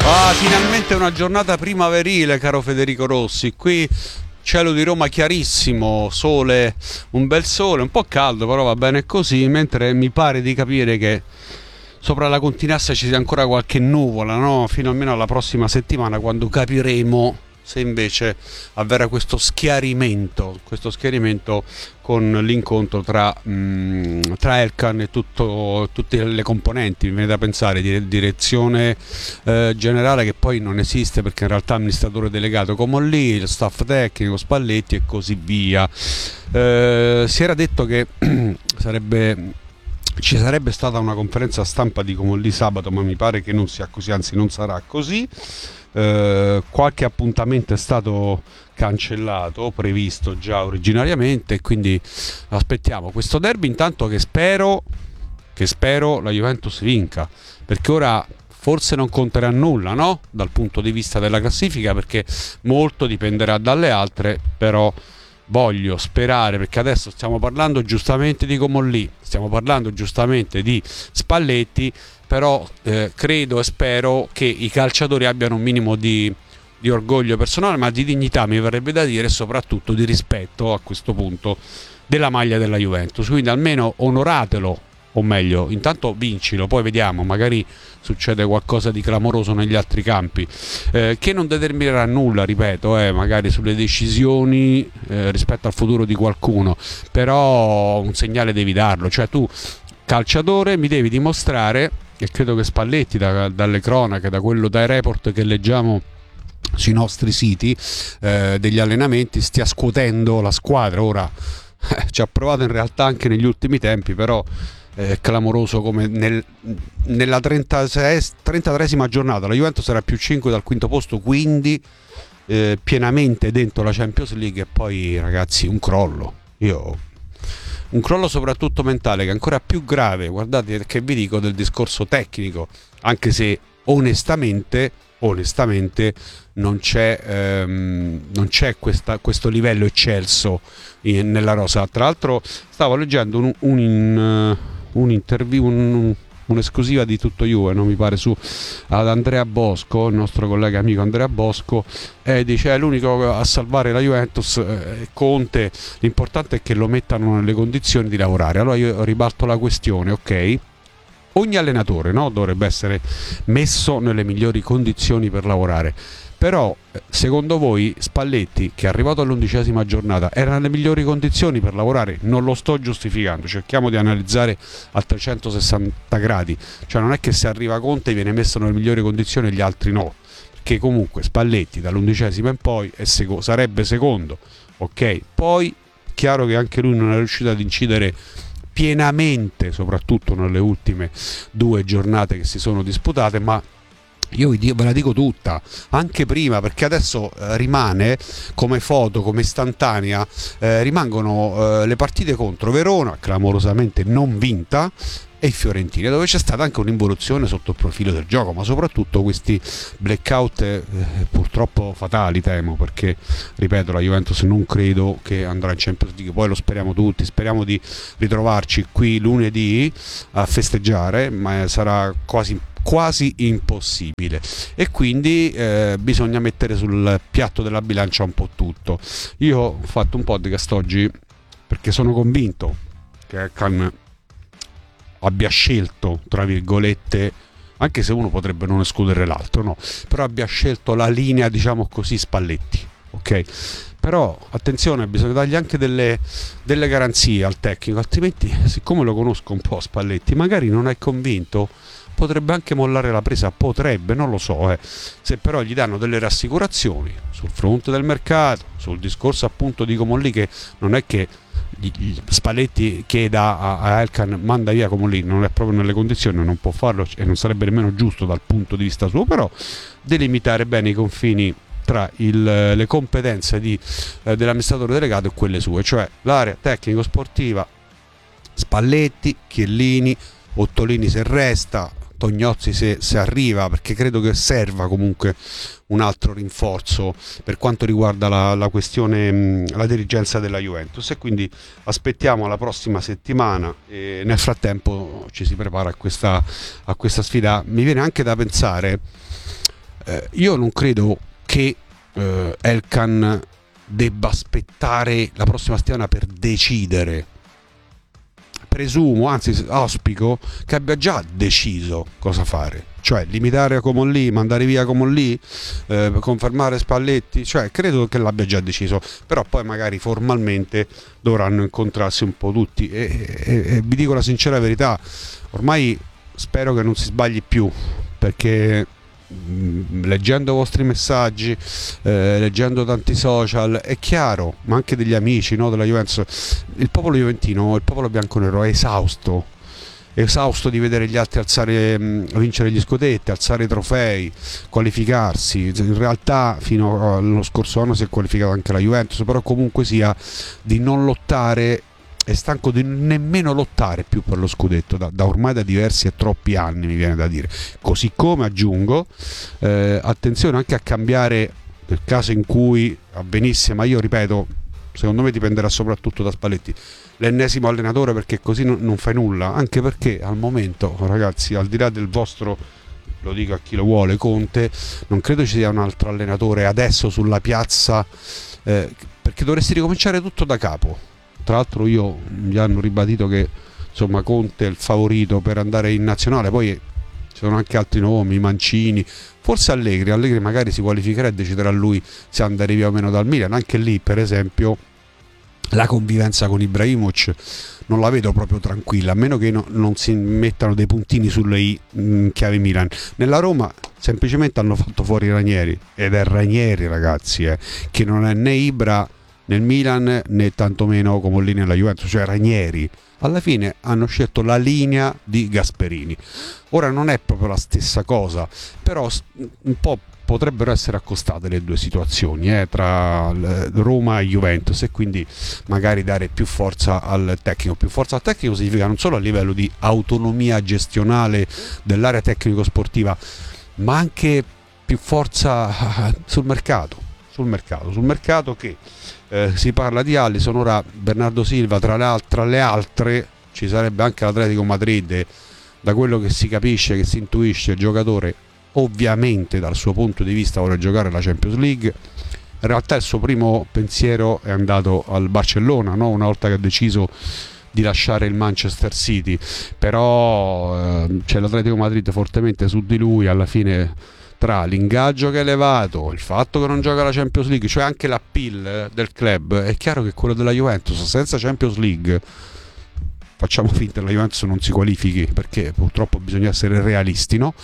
Finalmente una giornata primaverile, caro Federico Rossi. Qui cielo di Roma chiarissimo, sole, un bel sole, un po' caldo, però va bene così, mentre mi pare di capire che sopra la Continassa ci sia ancora qualche nuvola, no? Fino almeno alla prossima settimana, quando capiremo se invece avverrà questo schiarimento con l'incontro tra Elkann e tutte le componenti. Mi viene da pensare di direzione generale, che poi non esiste perché in realtà amministratore delegato Comolli, il staff tecnico Spalletti e così via. Si era detto che ci sarebbe stata una conferenza stampa di Comolli sabato, ma mi pare che non sia così, anzi non sarà così. Qualche appuntamento è stato cancellato, previsto già originariamente, quindi aspettiamo questo derby, intanto che spero la Juventus vinca, perché ora forse non conterà nulla, no? Dal punto di vista della classifica, perché molto dipenderà dalle altre, però voglio sperare, perché adesso stiamo parlando giustamente di Comolli, stiamo parlando giustamente di Spalletti, però credo e spero che i calciatori abbiano un minimo di orgoglio personale, ma di dignità, mi verrebbe da dire, e soprattutto di rispetto a questo punto della maglia della Juventus. Quindi almeno onoratelo, o meglio, intanto vincilo, poi vediamo, magari succede qualcosa di clamoroso negli altri campi, che non determinerà nulla, ripeto, magari sulle decisioni rispetto al futuro di qualcuno, però un segnale devi darlo, cioè tu calciatore mi devi dimostrare, e credo che Spalletti dalle cronache, dai report che leggiamo sui nostri siti degli allenamenti, stia scuotendo la squadra. Ora ci ha provato in realtà anche negli ultimi tempi, però è clamoroso come nella 33esima giornata la Juventus era più 5 dal quinto posto, quindi pienamente dentro la Champions League, e poi ragazzi un crollo soprattutto mentale, che è ancora più grave. Guardate che vi dico del discorso tecnico, anche se onestamente non c'è questo livello eccelso nella rosa. Tra l'altro stavo leggendo un'esclusiva di Tutto Juve, no? Mi pare, ad Andrea Bosco, il nostro collega amico Andrea Bosco, dice è l'unico a salvare la Juventus, Conte, l'importante è che lo mettano nelle condizioni di lavorare. Allora io ribalto la questione, ok? Ogni allenatore, no, dovrebbe essere messo nelle migliori condizioni per lavorare, però secondo voi Spalletti, che è arrivato all'11ª giornata, era nelle migliori condizioni per lavorare? Non lo sto giustificando, cerchiamo di analizzare a 360 gradi, cioè non è che se arriva Conte viene messo nelle migliori condizioni e gli altri no, perché comunque Spalletti dall'11ª in poi sarebbe secondo, ok? Poi chiaro che anche lui non è riuscito ad incidere pienamente, soprattutto nelle ultime 2 giornate che si sono disputate, ma io ve la dico tutta, anche prima, perché adesso rimane come foto, come istantanea, rimangono le partite contro Verona, clamorosamente non vinta, e Fiorentina, dove c'è stata anche un'involuzione sotto il profilo del gioco, ma soprattutto questi blackout purtroppo fatali, temo, perché ripeto, la Juventus non credo che andrà in Champions League. Poi lo speriamo tutti, speriamo di ritrovarci qui lunedì a festeggiare, ma sarà quasi impossibile, e quindi bisogna mettere sul piatto della bilancia un po' tutto. Io ho fatto un podcast oggi perché sono convinto che Elkann abbia scelto, tra virgolette, anche se uno potrebbe non escludere l'altro, no, però abbia scelto la linea, diciamo così, Spalletti, ok? Però attenzione, bisogna dargli anche delle garanzie al tecnico, altrimenti, siccome lo conosco un po' Spalletti, magari non è convinto, potrebbe anche mollare la presa, non lo so, se però gli danno delle rassicurazioni sul fronte del mercato, sul discorso appunto di Comolli, che non è che Spalletti chieda a Elkann manda via Comolli, non è proprio nelle condizioni, non può farlo e non sarebbe nemmeno giusto dal punto di vista suo, però delimitare bene i confini tra le competenze dell'amministratore delegato e quelle sue, cioè l'area tecnico-sportiva Spalletti, Chiellini, Ottolini se resta, Tognozzi se arriva, perché credo che serva comunque un altro rinforzo per quanto riguarda la questione, la dirigenza della Juventus, e quindi aspettiamo la prossima settimana e nel frattempo ci si prepara a questa sfida. Mi viene anche da pensare Io non credo che Elkan debba aspettare la prossima settimana per decidere. Presumo, anzi auspico, che abbia già deciso cosa fare, cioè limitare Comolli, mandare via Comolli, confermare Spalletti, cioè credo che l'abbia già deciso, però poi magari formalmente dovranno incontrarsi un po' tutti e vi dico la sincera verità, ormai spero che non si sbagli più, perché leggendo i vostri messaggi, leggendo tanti social, è chiaro, ma anche degli amici, no, della Juventus, il popolo juventino, il popolo bianconero è esausto di vedere gli altri vincere gli scudetti, alzare i trofei, qualificarsi. In realtà fino allo scorso anno si è qualificata anche la Juventus, però comunque sia di non lottare, è stanco di nemmeno lottare più per lo scudetto da ormai da diversi e troppi anni, mi viene da dire. Così come aggiungo attenzione anche a cambiare nel caso in cui avvenisse, ma io ripeto, secondo me dipenderà soprattutto da Spalletti, l'ennesimo allenatore, perché così non fai nulla, anche perché al momento, ragazzi, al di là del vostro, lo dico a chi lo vuole, Conte, non credo ci sia un altro allenatore adesso sulla piazza, perché dovresti ricominciare tutto da capo. Tra l'altro mi hanno ribadito che insomma Conte è il favorito per andare in nazionale, poi ci sono anche altri nomi, Mancini, forse Allegri magari si qualificherà e deciderà lui se andare via o meno dal Milan. Anche lì per esempio la convivenza con Ibrahimovic non la vedo proprio tranquilla, a meno che non si mettano dei puntini sulle i in chiave Milan. Nella Roma semplicemente hanno fatto fuori Ranieri, ed è Ranieri, ragazzi, che non è né Ibra nel Milan né tantomeno Comolli nella Juventus, cioè Ranieri. Alla fine hanno scelto la linea di Gasperini. Ora non è proprio la stessa cosa, però un po' potrebbero essere accostate le due situazioni tra Roma e Juventus, e quindi magari dare più forza al tecnico. Più forza al tecnico significa non solo a livello di autonomia gestionale dell'area tecnico-sportiva, ma anche più forza sul mercato che si parla di Alisson. Ora Bernardo Silva, tra le altre ci sarebbe anche l'Atletico Madrid, da quello che si capisce, che si intuisce, il giocatore ovviamente dal suo punto di vista vuole giocare la Champions League. In realtà il suo primo pensiero è andato al Barcellona, no? Una volta che ha deciso di lasciare il Manchester City, però c'è l'Atletico Madrid fortemente su di lui. Alla fine, tra l'ingaggio che è elevato, il fatto che non gioca la Champions League, cioè anche l'appeal del club, è chiaro che quello della Juventus senza Champions League, facciamo finta che la Juventus non si qualifichi, perché purtroppo bisogna essere realisti, no?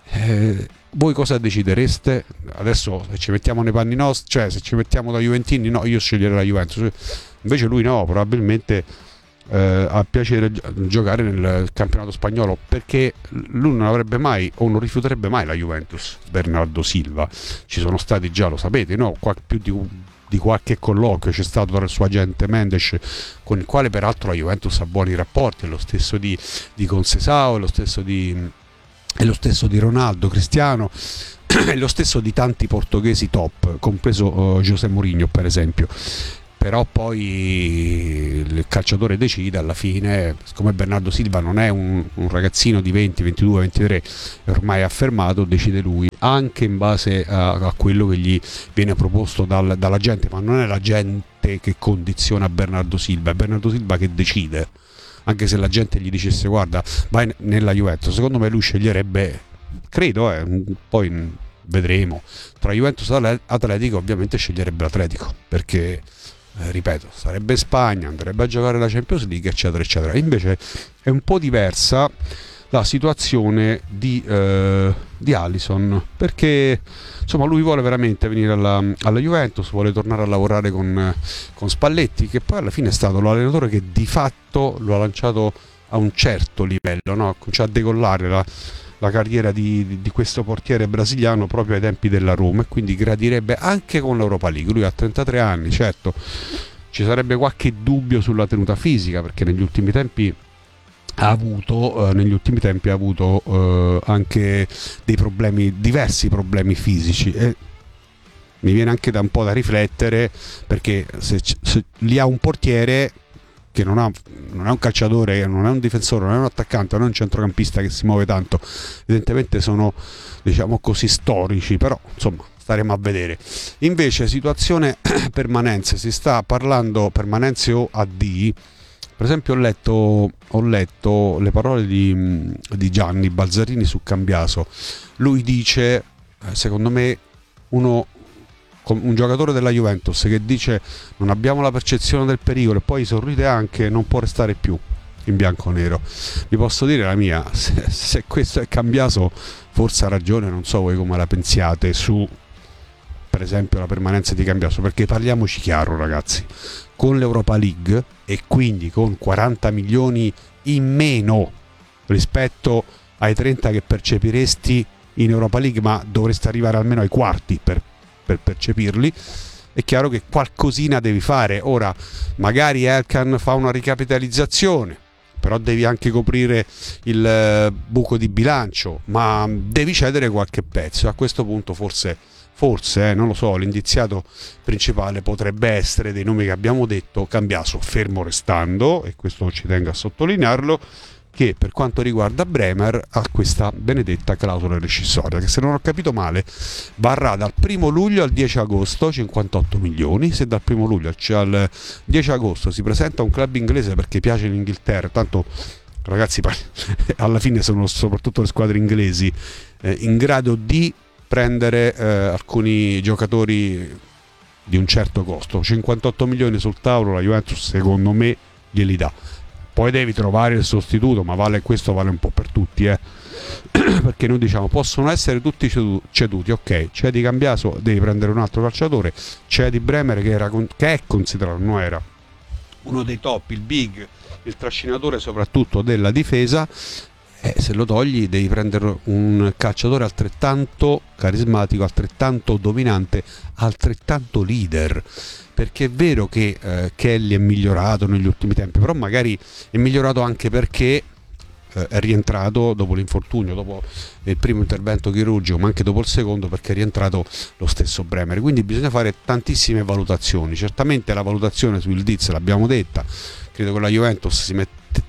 Voi cosa decidereste? Adesso se ci mettiamo nei panni nostri, cioè se ci mettiamo da Juventini, no, io sceglierei la Juventus, invece lui no, probabilmente ha piacere giocare nel campionato spagnolo, perché lui non avrebbe mai o non rifiuterebbe mai la Juventus. Bernardo Silva, ci sono stati già, lo sapete, no? Più di qualche colloquio c'è stato tra il suo agente Mendes, con il quale peraltro la Juventus ha buoni rapporti, è lo stesso di Conceição, è lo stesso di Ronaldo, Cristiano, è lo stesso di tanti portoghesi top, compreso José Mourinho per esempio. Però poi il calciatore decide alla fine, siccome Bernardo Silva non è un ragazzino di 20, 22, 23, è ormai affermato, decide lui, anche in base a quello che gli viene proposto dalla gente, ma non è la gente che condiziona Bernardo Silva, è Bernardo Silva che decide. Anche se la gente gli dicesse guarda vai nella Juventus, secondo me lui sceglierebbe, credo, poi vedremo, tra Juventus e Atletico ovviamente sceglierebbe l'Atletico, perché ripeto, sarebbe in Spagna, andrebbe a giocare la Champions League, eccetera eccetera. Invece è un po' diversa la situazione di Alisson, perché insomma lui vuole veramente venire alla Juventus, vuole tornare a lavorare con Spalletti, che poi alla fine è stato l'allenatore che di fatto lo ha lanciato a un certo livello, no? Ha cominciato a decollare la carriera di questo portiere brasiliano proprio ai tempi della Roma, e quindi gradirebbe anche con l'Europa League. Lui ha 33 anni, certo ci sarebbe qualche dubbio sulla tenuta fisica, perché negli ultimi tempi ha avuto anche dei problemi, diversi problemi fisici, e mi viene anche da un po' da riflettere, perché se lì ha un portiere perché non è un calciatore, non è un difensore, non è un attaccante, non è un centrocampista che si muove tanto, evidentemente sono, diciamo così, storici, però insomma staremo a vedere. Invece situazione permanenze, si sta parlando permanenze o AD. Per esempio ho letto le parole di Gianni Balzarini su Cambiaso. Lui dice, secondo me, un giocatore della Juventus che dice non abbiamo la percezione del pericolo e poi sorride anche, non può restare più in bianco-nero. Vi posso dire la mia, se questo è Cambiaso forse ha ragione, non so voi come la pensiate su, per esempio, la permanenza di Cambiaso, perché parliamoci chiaro ragazzi, con l'Europa League e quindi con 40 milioni in meno rispetto ai 30 che percepiresti in Europa League, ma dovresti arrivare almeno ai quarti per percepirli, è chiaro che qualcosina devi fare. Ora magari Elkan fa una ricapitalizzazione, però devi anche coprire il buco di bilancio, ma devi cedere qualche pezzo. A questo punto forse non lo so, l'indiziato principale potrebbe essere, dei nomi che abbiamo detto, Cambiaso, fermo restando, e questo ci tengo a sottolinearlo, che per quanto riguarda Bremer ha questa benedetta clausola rescissoria che, se non ho capito male, varrà dal 1 luglio al 10 agosto 58 milioni. Se dal 1 luglio al 10 agosto si presenta un club inglese perché piace l'Inghilterra, tanto ragazzi alla fine sono soprattutto le squadre inglesi in grado di prendere alcuni giocatori di un certo costo, 58 milioni sul tavolo la Juventus secondo me glieli dà. Poi devi trovare il sostituto, ma questo vale un po' per tutti, perché noi diciamo possono essere tutti ceduti, ok, cedi Cambiaso, devi prendere un altro calciatore, cedi Bremer che è considerato, non era uno dei top, il big, il trascinatore soprattutto della difesa, se lo togli devi prendere un calciatore altrettanto carismatico, altrettanto dominante, altrettanto leader, perché è vero che Kelly è migliorato negli ultimi tempi, però magari è migliorato anche perché è rientrato dopo l'infortunio, dopo il primo intervento chirurgico, ma anche dopo il secondo, perché è rientrato lo stesso Bremer. Quindi bisogna fare tantissime valutazioni. Certamente la valutazione sul Diz l'abbiamo detta, credo che la Juventus si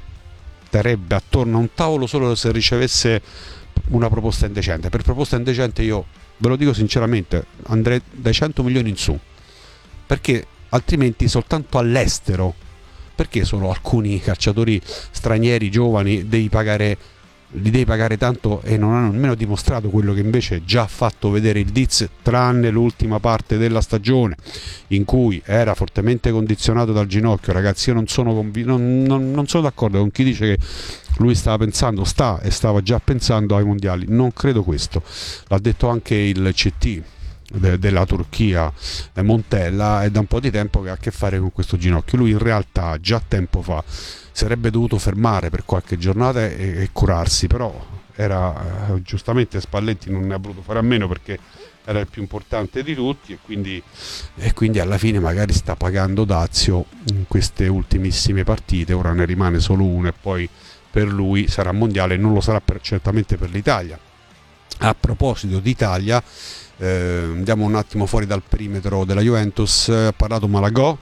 metterebbe attorno a un tavolo solo se ricevesse una proposta indecente. Per proposta indecente io ve lo dico sinceramente, andrei dai 100 milioni in su, perché altrimenti soltanto all'estero, perché solo alcuni calciatori stranieri giovani li devi pagare tanto e non hanno nemmeno dimostrato quello che invece già ha fatto vedere il Diz, tranne l'ultima parte della stagione in cui era fortemente condizionato dal ginocchio. Ragazzi, io non sono non sono d'accordo con chi dice che lui stava già pensando ai mondiali. Non credo questo, l'ha detto anche il CT della Turchia, Montella, è da un po' di tempo che ha a che fare con questo ginocchio. Lui in realtà già tempo fa sarebbe dovuto fermare per qualche giornata e curarsi, però era giustamente Spalletti non ne ha voluto fare a meno perché era il più importante di tutti, e quindi alla fine magari sta pagando dazio in queste ultimissime partite. Ora ne rimane solo una e poi per lui sarà mondiale, non lo sarà certamente per l'Italia. A proposito d'Italia, andiamo un attimo fuori dal perimetro della Juventus. Ha parlato Malagò,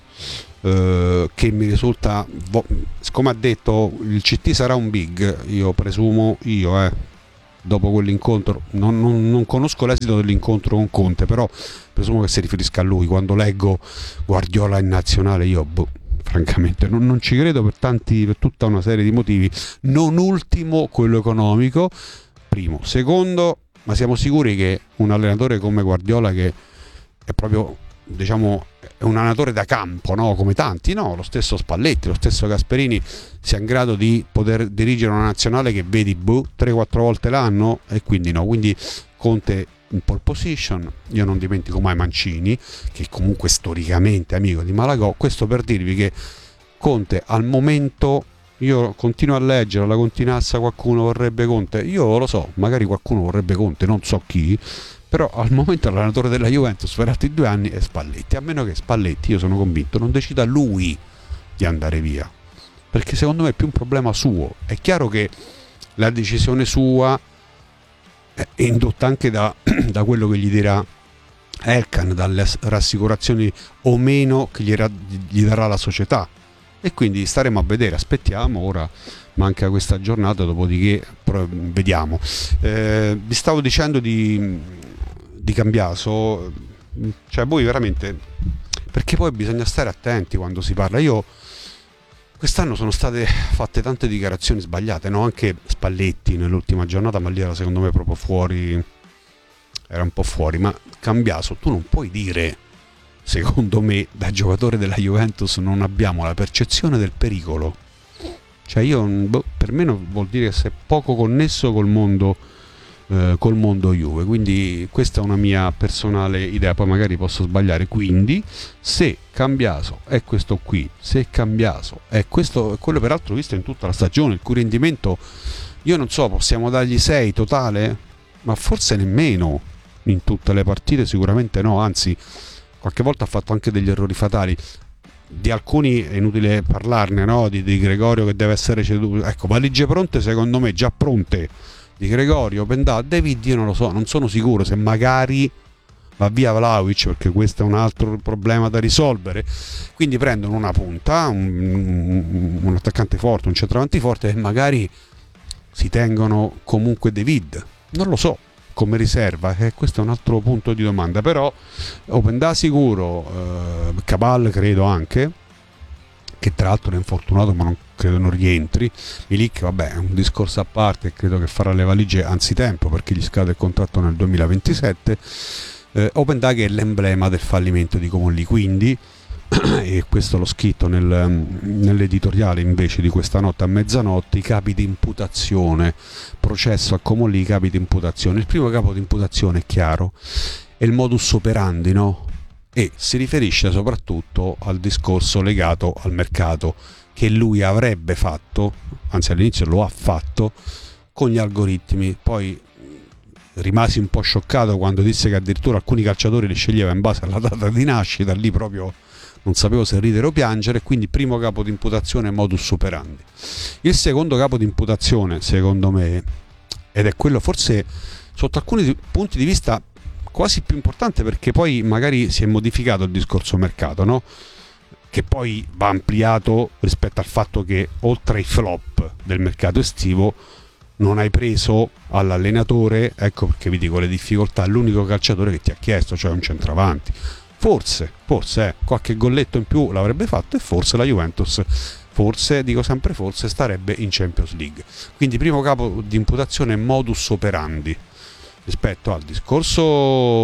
che mi risulta, come ha detto il CT, sarà un big, io presumo, dopo quell'incontro non conosco l'esito dell'incontro con Conte, però presumo che si riferisca a lui. Quando leggo Guardiola in nazionale io francamente non ci credo per tutta una serie di motivi, non ultimo quello economico, primo. Secondo, ma siamo sicuri che un allenatore come Guardiola, che è proprio, diciamo, è un allenatore da campo, no? Come tanti, no? Lo stesso Spalletti, lo stesso Gasperini, sia in grado di poter dirigere una nazionale che vedi 3-4 volte l'anno? E quindi no, quindi Conte in pole position. Io non dimentico mai Mancini, che comunque storicamente amico di Malagò. Questo per dirvi che Conte al momento, io continuo a leggere la continassa, qualcuno vorrebbe Conte, io lo so, magari qualcuno vorrebbe Conte, non so chi, però al momento l'allenatore della Juventus per altri 2 anni è Spalletti, a meno che Spalletti, io sono convinto, non decida lui di andare via, perché secondo me è più un problema suo. È chiaro che la decisione sua è indotta anche da quello che gli dirà Elkan, dalle rassicurazioni o meno che gli darà la società, e quindi staremo a vedere, aspettiamo, ora manca questa giornata, dopodiché vediamo. Vi stavo dicendo di Cambiaso, cioè voi veramente, perché poi bisogna stare attenti quando si parla. Io quest'anno sono state fatte tante dichiarazioni sbagliate, no? Anche Spalletti nell'ultima giornata, ma lì era secondo me proprio fuori, era un po' fuori. Ma Cambiaso, tu non puoi dire, secondo me, da giocatore della Juventus non abbiamo la percezione del pericolo. Cioè per me vuol dire che sei poco connesso col mondo Juve, quindi questa è una mia personale idea, poi magari posso sbagliare. Quindi se Cambiaso è questo qui, se Cambiaso è questo, quello peraltro visto in tutta la stagione, il cui rendimento, io non so, possiamo dargli 6 totale, ma forse nemmeno in tutte le partite, sicuramente no, anzi qualche volta ha fatto anche degli errori fatali. Di alcuni è inutile parlarne, no? Di Gregorio che deve essere ceduto, ecco, valigie pronte, secondo me già pronte di Gregorio, Pendà, David, io non lo so, non sono sicuro se magari va via Vlahovic, perché questo è un altro problema da risolvere, quindi prendono una punta, un attaccante forte, un centravanti forte, e magari si tengono comunque David, non lo so, come riserva, questo è un altro punto di domanda. Però Openda sicuro, Cabal credo anche, che tra l'altro è infortunato ma non credo non rientri. Milik vabbè è un discorso a parte, credo che farà le valigie anzitempo perché gli scade il contratto nel 2027. Openda che è l'emblema del fallimento di Comolli, quindi e questo l'ho scritto nell'editoriale invece di questa notte a mezzanotte, i capi di imputazione, processo a Comolli, i capi di imputazione. Il primo capo di imputazione è chiaro, è il modus operandi, no? E si riferisce soprattutto al discorso legato al mercato che lui avrebbe fatto, anzi all'inizio lo ha fatto, con gli algoritmi. Poi rimasi un po' scioccato quando disse che addirittura alcuni calciatori li sceglieva in base alla data di nascita, lì proprio non sapevo se ridere o piangere. Quindi primo capo di imputazione, modus operandi. Il secondo capo di imputazione, secondo me, ed è quello forse sotto alcuni punti di vista quasi più importante, perché poi magari si è modificato il discorso mercato, no? Che poi va ampliato rispetto al fatto che oltre ai flop del mercato estivo non hai preso all'allenatore, ecco perché vi dico le difficoltà, l'unico calciatore che ti ha chiesto, cioè un centravanti. Forse qualche golletto in più l'avrebbe fatto e forse la Juventus, forse, dico sempre forse, starebbe in Champions League. Quindi primo capo di imputazione, modus operandi. Rispetto al discorso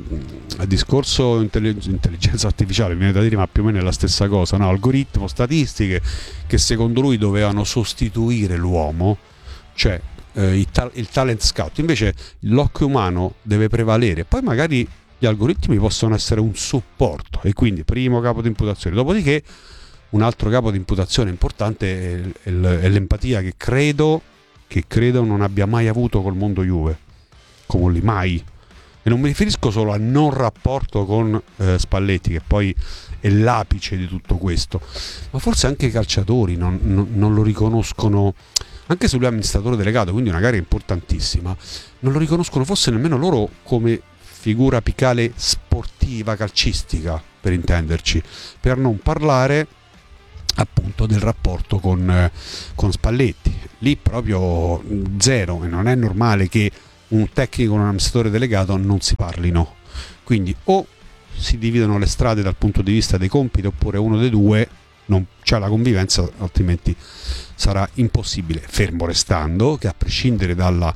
intelligenza artificiale, viene da dire, ma più o meno è la stessa cosa, no? Algoritmo, statistiche che secondo lui dovevano sostituire l'uomo, cioè il talent scout. Invece l'occhio umano deve prevalere, poi magari gli algoritmi possono essere un supporto, e quindi primo capo di imputazione. Dopodiché un altro capo di imputazione importante è l'empatia che credo non abbia mai avuto col mondo Juve, come lì mai. E non mi riferisco solo al non rapporto con Spalletti, che poi è l'apice di tutto questo, ma forse anche i calciatori non lo riconoscono, anche se lui è amministratore delegato, quindi una gara importantissima, non lo riconoscono forse nemmeno loro come figura apicale sportiva, calcistica, per intenderci, per non parlare appunto del rapporto con Spalletti. Lì proprio zero, e non è normale che un tecnico e un amministratore delegato non si parlino. Quindi o si dividono le strade dal punto di vista dei compiti, oppure uno dei due non c'è la convivenza, altrimenti sarà impossibile, fermo restando che a prescindere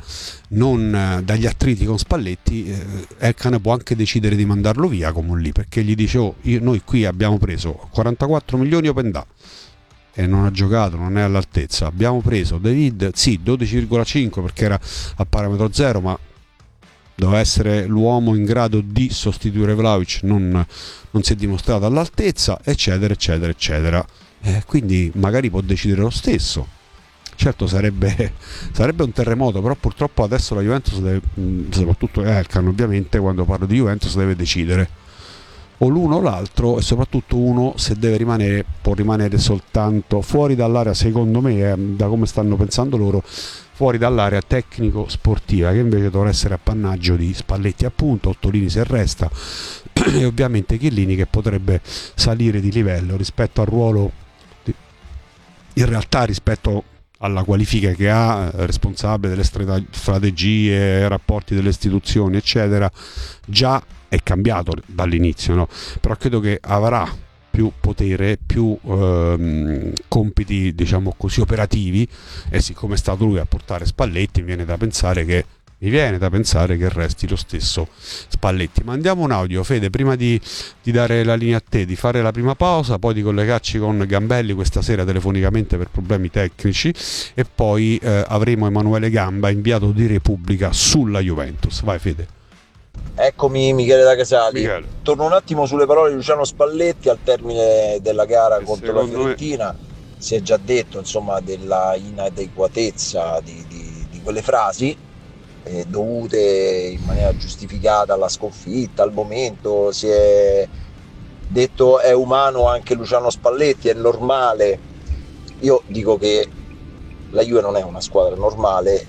dagli attriti con Spalletti, Elkann può anche decidere di mandarlo via come lì, perché gli dice noi qui abbiamo preso 44 milioni Openda e non ha giocato, non è all'altezza, abbiamo preso David, sì, 12,5 perché era a parametro zero, ma doveva essere l'uomo in grado di sostituire Vlahovic, non si è dimostrato all'altezza, eccetera eccetera eccetera. Quindi magari può decidere lo stesso. Certo sarebbe un terremoto, però purtroppo adesso la Juventus deve, soprattutto Elkann ovviamente, quando parlo di Juventus deve decidere o l'uno o l'altro, e soprattutto uno, se deve rimanere, può rimanere soltanto fuori dall'area, secondo me, da come stanno pensando loro, fuori dall'area tecnico-sportiva, che invece dovrà essere appannaggio di Spalletti, appunto, Ottolini se resta, e ovviamente Chiellini, che potrebbe salire di livello rispetto al ruolo in realtà rispetto alla qualifica che ha, responsabile delle strategie, rapporti delle istituzioni eccetera, già è cambiato dall'inizio, no? Però credo che avrà più potere, più compiti, diciamo così, operativi, e siccome è stato lui a portare Spalletti, mi viene da pensare che resti lo stesso Spalletti. Ma andiamo un audio, Fede, prima di dare la linea a te, di fare la prima pausa, poi di collegarci con Gambelli questa sera telefonicamente per problemi tecnici, e poi avremo Emanuele Gamba, inviato di Repubblica sulla Juventus. Vai Fede. Eccomi, Michele da Casali. Michele. Torno un attimo sulle parole di Luciano Spalletti al termine della gara contro la Fiorentina. Si è già detto, insomma, della inadeguatezza di quelle frasi dovute in maniera giustificata alla sconfitta, al momento. Si è detto è umano anche Luciano Spalletti, è normale. Io dico che la Juve non è una squadra normale,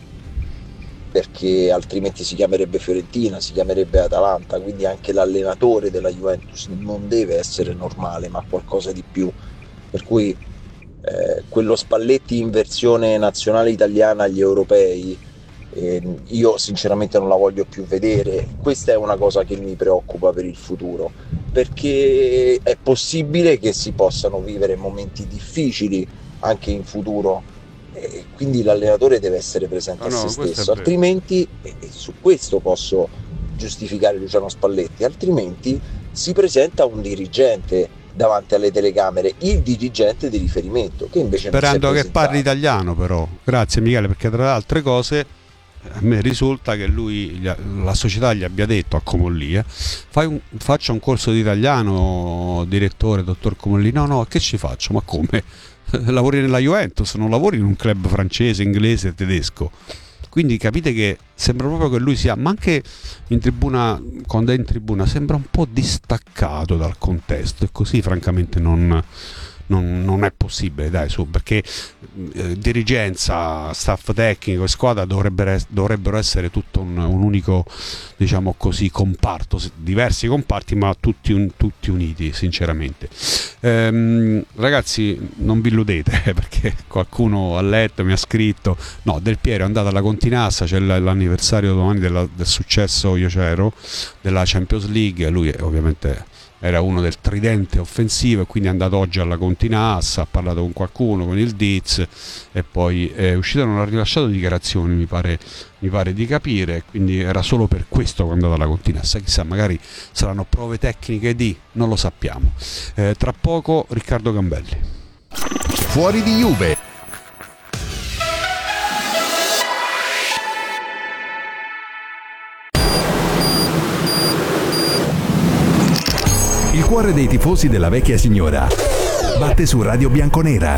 perché altrimenti si chiamerebbe Fiorentina, si chiamerebbe Atalanta, quindi anche l'allenatore della Juventus non deve essere normale, ma qualcosa di più. Per cui quello Spalletti in versione nazionale italiana agli europei, io sinceramente non la voglio più vedere. Questa è una cosa che mi preoccupa per il futuro, perché è possibile che si possano vivere momenti difficili anche in futuro, e quindi l'allenatore deve essere presente a se stesso, altrimenti, e su questo posso giustificare Luciano Spalletti, altrimenti si presenta un dirigente davanti alle telecamere, il dirigente di riferimento, che invece sperando che parli italiano. Però grazie Michele, perché tra le altre cose a me risulta che la società gli abbia detto a Comolli, faccia un corso di italiano, direttore, dottor Comolli. No, che ci faccio? Ma come? Lavori nella Juventus, non lavori in un club francese, inglese, tedesco. Quindi capite che sembra proprio che lui sia, ma anche in tribuna, quando è in tribuna, sembra un po' distaccato dal contesto, e così francamente non è possibile, dai, perché dirigenza, staff tecnico e squadra dovrebbero essere tutto un unico, diciamo così, comparto, diversi comparti ma tutti uniti, sinceramente. Ragazzi, non vi illudete, perché qualcuno ha letto, mi ha scritto, no, Del Piero è andato alla Continassa, c'è l'anniversario domani del successo, io c'ero, della Champions League, lui ovviamente era uno del tridente offensivo, e quindi è andato oggi alla Continassa, ha parlato con qualcuno, con il Diz, e poi è uscito, non ha rilasciato dichiarazioni, mi pare di capire, quindi era solo per questo che è andato alla Continassa. Chissà, magari saranno prove tecniche non lo sappiamo. Tra poco Riccardo Gambelli. Fuori di Juve. Il cuore dei tifosi della vecchia signora batte su Radio Bianconera.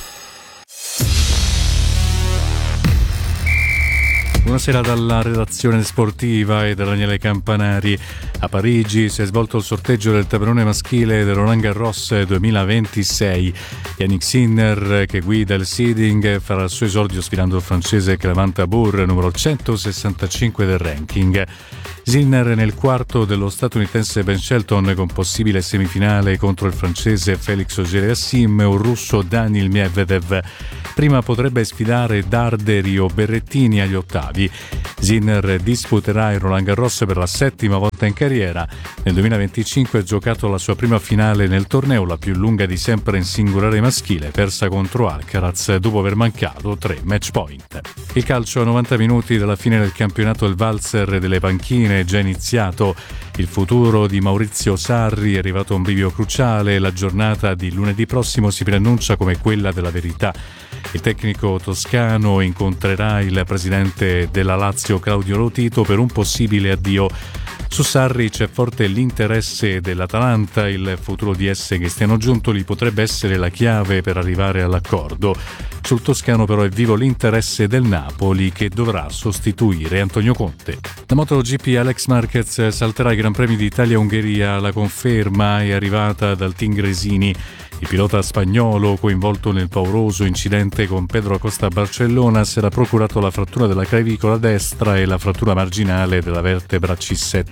Buonasera dalla redazione sportiva e da Daniele Campanari. A Parigi si è svolto il sorteggio del tabellone maschile del Roland Garros 2026. Yannick Sinner, che guida il seeding, farà il suo esordio sfidando il francese Clément Tabour, numero 165 del ranking. Sinner nel quarto dello statunitense Ben Shelton, con possibile semifinale contro il francese Felix Auger-Aliassime e un russo Daniil Medvedev. Prima potrebbe sfidare Darderi o Berrettini agli ottavi. Sinner disputerà il Roland Garros per la 7ª volta in carriera. Nel 2025 ha giocato la sua prima finale nel torneo, la più lunga di sempre in singolare maschile, persa contro Alcaraz dopo aver mancato 3 match point. Il calcio a 90 minuti dalla fine del campionato, il valzer delle panchine è già iniziato. Il futuro di Maurizio Sarri è arrivato a un bivio cruciale. La giornata di lunedì prossimo si preannuncia come quella della verità. Il tecnico toscano incontrerà il presidente della Lazio Claudio Lotito per un possibile addio. Su Sarri c'è forte l'interesse dell'Atalanta, il futuro di Cristiano Giuntoli potrebbe essere la chiave per arrivare all'accordo. Sul toscano però è vivo l'interesse del Napoli, che dovrà sostituire Antonio Conte. La MotoGP, Alex Marquez salterà i Gran Premi d'Italia-Ungheria, la conferma è arrivata dal team Gresini. Il pilota spagnolo, coinvolto nel pauroso incidente con Pedro Acosta a Barcellona, si era procurato la frattura della clavicola destra e la frattura marginale della vertebra C7.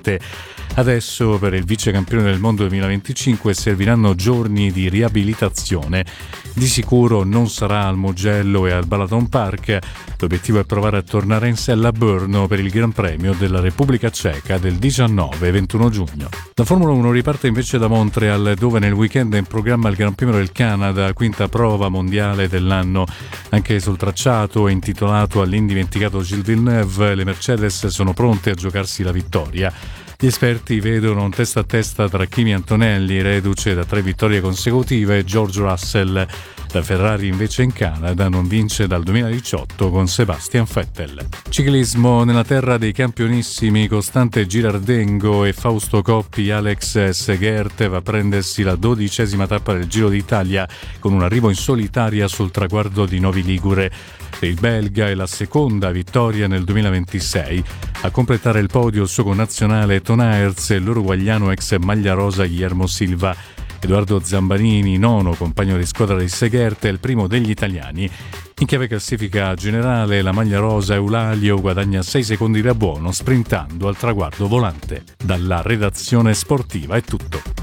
volante. Adesso per il vice campione del mondo 2025 serviranno giorni di riabilitazione. Di sicuro non sarà al Mugello e al Balaton Park. L'obiettivo è provare a tornare in sella a Brno per il Gran Premio della Repubblica Ceca del 19 e 21 giugno. La Formula 1 riparte invece da Montreal, dove nel weekend è in programma il Gran Premio del Canada, quinta prova mondiale dell'anno. Anche sul tracciato intitolato all'indimenticato Gilles Villeneuve, le Mercedes sono pronte a giocarsi la vittoria. Gli esperti vedono un testa a testa tra Kimi Antonelli, reduce da 3 vittorie consecutive, e George Russell. La Ferrari invece in Canada non vince dal 2018 con Sebastian Vettel. Ciclismo nella terra dei campionissimi, Costante Girardengo e Fausto Coppi. Alex Segert va a prendersi la 12ª tappa del Giro d'Italia con un arrivo in solitaria sul traguardo di Novi Ligure. Per il belga è la seconda vittoria nel 2026. A completare il podio il suo connazionale Ton Aerts e l'uruguagliano ex maglia rosa Guillermo Silva. Edoardo Zambanini, nono compagno di squadra di Segert, è il primo degli italiani. In chiave classifica generale, la maglia rosa Eulalio guadagna 6 secondi da buono sprintando al traguardo volante. Dalla redazione sportiva è tutto.